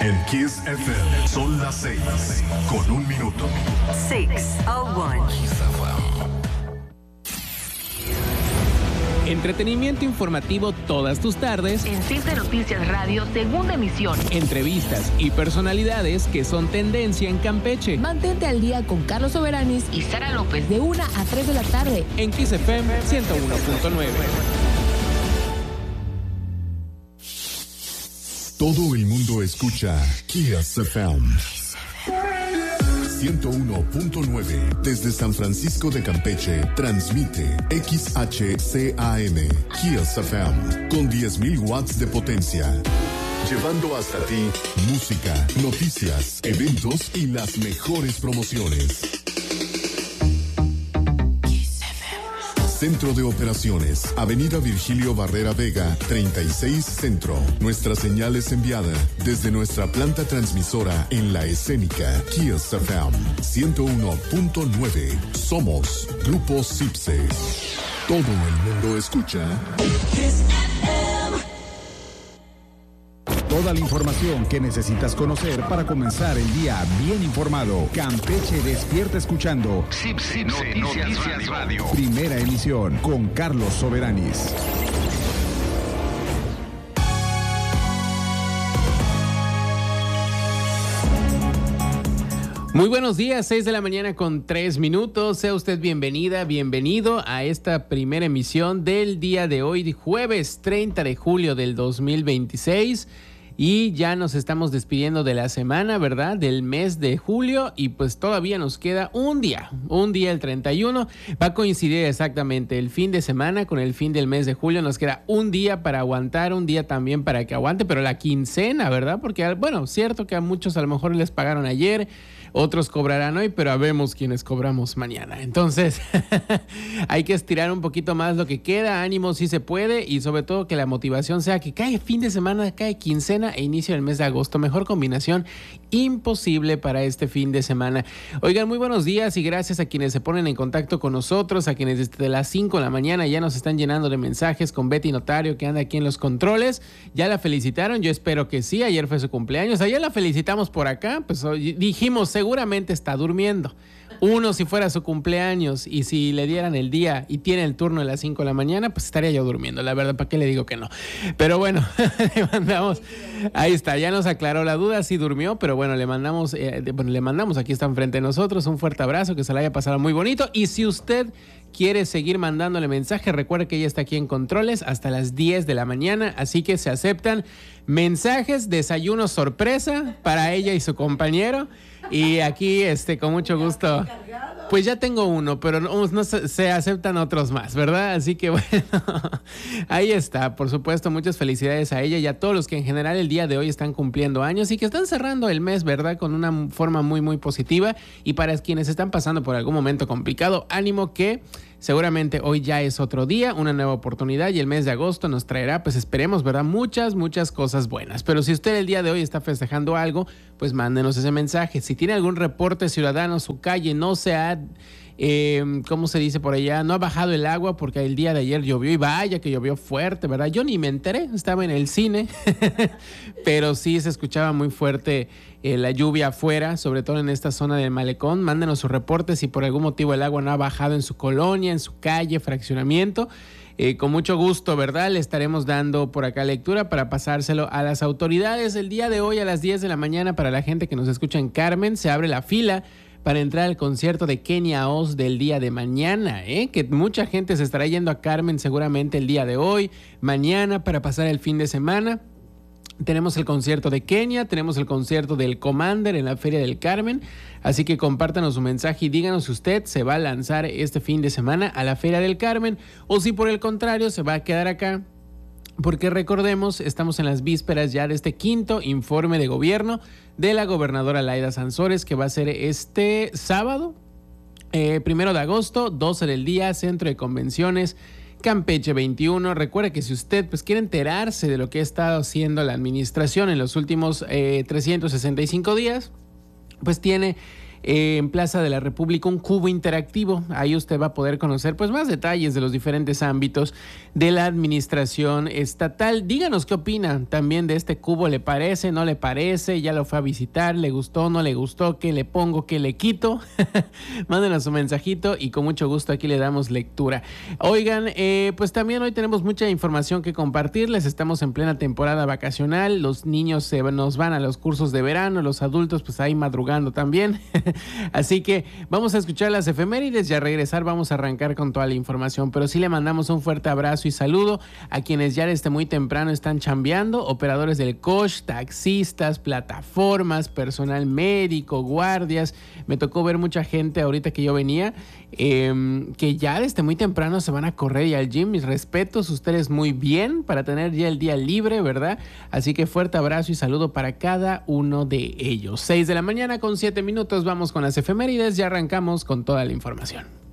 En Kiss FM son las 6 con 1 minuto. 6:01. Entretenimiento informativo todas tus tardes. En Simple Noticias Radio, segunda emisión. Entrevistas y personalidades que son tendencia en Campeche. Mantente al día con Carlos Soberanis Y Sara López. de 1 a 3 de la tarde. En Kiss FM 101.9. Todo el mundo escucha Kiss FM 101.9 desde San Francisco de Campeche. Transmite XHCAM Kiss FM con 10,000 watts de potencia. Llevando hasta ti música, noticias, eventos y las mejores promociones. Centro de Operaciones, Avenida Virgilio Barrera Vega, 36 Centro. Nuestra señal es enviada desde nuestra planta transmisora en La Escénica, Kiss FM 101.9. Somos Grupo Cipse. Todo el mundo escucha Kiss FM. Toda la información que necesitas conocer para comenzar el día bien informado. Campeche despierta escuchando Cipse Noticias Radio. Primera emisión con Carlos Soberanis. Muy buenos días, 6 de la mañana con 3 minutos. Sea usted bienvenida, bienvenido a esta primera emisión del día de hoy, jueves 30 de julio del 2026. Y ya nos estamos despidiendo de la semana, ¿verdad? Del mes de julio, y pues todavía nos queda un día el 31. Va a coincidir exactamente el fin de semana con el fin del mes de julio. Nos queda un día para aguantar, un día también para que aguante, pero la quincena, ¿verdad? Porque, bueno, cierto que a muchos a lo mejor les pagaron ayer, otros cobrarán hoy, pero habemos quienes cobramos mañana. Entonces, hay que estirar un poquito más lo que queda. Ánimo si se puede, y sobre todo que la motivación sea que cae fin de semana, cae quincena e inicio del mes de agosto. Mejor combinación imposible para este fin de semana. Oigan, muy buenos días y gracias a quienes se ponen en contacto con nosotros, a quienes desde las 5 de la mañana ya nos están llenando de mensajes, con Betty Notario, que anda aquí en los controles. ¿Ya la felicitaron? Yo espero que sí. Ayer fue su cumpleaños. Ayer la felicitamos por acá. Pues dijimos, seguramente está durmiendo. Uno, si fuera su cumpleaños y si le dieran el día y tiene el turno a las 5 de la mañana, pues estaría yo durmiendo. La verdad, ¿para qué le digo que no? Pero bueno, le mandamos, ahí está, ya nos aclaró la duda, sí durmió, pero bueno, le mandamos, aquí está enfrente de nosotros, un fuerte abrazo, que se la haya pasado muy bonito. Y si usted quiere seguir mandándole mensajes, recuerde que ella está aquí en controles hasta las 10 de la mañana, así que se aceptan mensajes, desayuno sorpresa para ella y su compañero. Y aquí, con mucho gusto, pues ya tengo uno, pero no se aceptan otros más, ¿verdad? Así que bueno, ahí está. Por supuesto, muchas felicidades a ella y a todos los que en general el día de hoy están cumpliendo años y que están cerrando el mes, ¿verdad? Con una forma muy, muy positiva. Y para quienes están pasando por algún momento complicado, ánimo, que seguramente hoy ya es otro día, una nueva oportunidad, y el mes de agosto nos traerá, pues esperemos, ¿verdad? Muchas cosas buenas. Pero si usted el día de hoy está festejando algo, pues mándenos ese mensaje. Si tiene algún reporte ciudadano, su calle no se ha, ¿cómo se dice por allá? No ha bajado el agua porque el día de ayer llovió, y vaya que llovió fuerte, ¿verdad? Yo ni me enteré, estaba en el cine, pero sí se escuchaba muy fuerte la lluvia afuera, sobre todo en esta zona del Malecón. Mándenos sus reportes si por algún motivo el agua no ha bajado en su colonia, en su calle, fraccionamiento. Con mucho gusto, ¿verdad? Le estaremos dando por acá lectura para pasárselo a las autoridades. El día de hoy a las 10 de la mañana, para la gente que nos escucha en Carmen, se abre la fila para entrar al concierto de Kenia Oz del día de mañana, que mucha gente se estará yendo a Carmen seguramente el día de hoy, mañana, para pasar el fin de semana. Tenemos el concierto de Kenia, tenemos el concierto del Commander en la Feria del Carmen, así que compártanos su mensaje y díganos si usted se va a lanzar este fin de semana a la Feria del Carmen, o si por el contrario se va a quedar acá, porque recordemos, estamos en las vísperas ya de este quinto informe de gobierno de la gobernadora Laida Sansores, que va a ser este sábado, 1 de agosto, 12 del día, Centro de Convenciones Campeche 21. Recuerde que si usted quiere enterarse de lo que ha estado haciendo la administración en los últimos 365 días, pues tiene en Plaza de la República un cubo interactivo. Ahí usted va a poder conocer pues más detalles de los diferentes ámbitos de la administración estatal. Díganos qué opina también de este cubo. ¿Le parece? ¿No le parece? ¿Ya lo fue a visitar? ¿Le gustó? ¿No le gustó? ¿Qué le pongo? ¿Qué le quito? Mándenos su mensajito y con mucho gusto aquí le damos lectura. Oigan, pues también hoy tenemos mucha información que compartirles. Estamos en plena temporada vacacional. Los niños nos van a los cursos de verano, los adultos pues ahí madrugando también. Así que vamos a escuchar las efemérides y a regresar vamos a arrancar con toda la información. Pero sí le mandamos un fuerte abrazo y saludo a quienes ya desde muy temprano están chambeando, operadores del coach, taxistas, plataformas, personal médico, guardias. Me tocó ver mucha gente ahorita que yo venía que ya desde muy temprano se van a correr y al gym. Mis respetos, ustedes muy bien para tener ya el día libre, ¿verdad? Así que fuerte abrazo y saludo para cada uno de ellos. 6 de la mañana con 7 minutos, vamos con las efemérides y arrancamos con toda la información.